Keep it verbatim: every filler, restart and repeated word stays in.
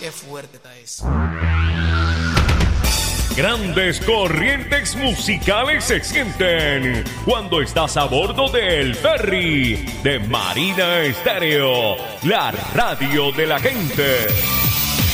qué fuerte está eso. Grandes corrientes musicales se sienten cuando estás a bordo del ferry de Marina Estéreo, la radio de la gente.